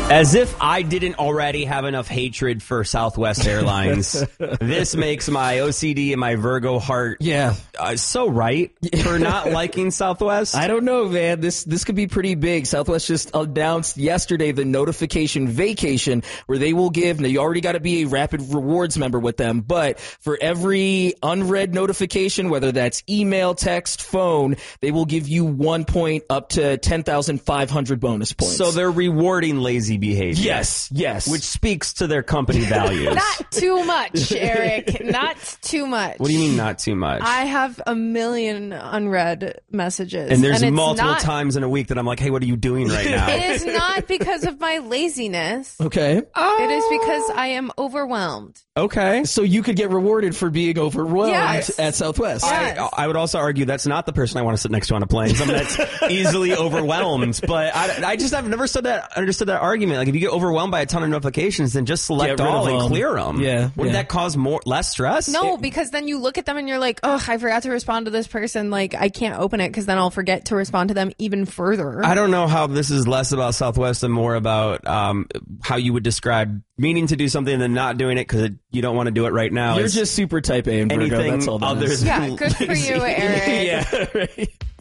As if I didn't already have enough hatred for Southwest Airlines. This makes my OCD and my Virgo heart so right for not liking Southwest. I don't know, man. This could be pretty big. Southwest just announced yesterday the notification vacation where they will give, now you already got to be a Rapid Rewards member with them, but for every unread notification, whether that's email, text, phone, they will give you 1 point up to 10,500 bonus points. So they're rewarding lazy behavior. Yes. Which speaks to their company values. Not too much, Eric. Not too much. What do you mean not too much? I have a million unread messages. And there's it's multiple times in a week that I'm like, hey, what are you doing right now? It is not because of my laziness. Okay. It is because I am overwhelmed. Okay. So you could get rewarded for being overwhelmed at Southwest. Yes. I would also argue that's not the person I want to sit next to on a plane. Someone that's easily overwhelmed. But I just have never understood that argument. Like, if you get overwhelmed by a ton of notifications, then just select all and clear them. Yeah. Wouldn't that cause less stress? No, because then you look at them and you're like, oh, I forgot to respond to this person. Like, I can't open it because then I'll forget to respond to them even further. I don't know how this is less about Southwest and more about how you would describe meaning to do something and then not doing it because you don't want to do it right now. You're just super type A and Virgo. That's all that is. Yeah, good for you, Eric. Yeah, right.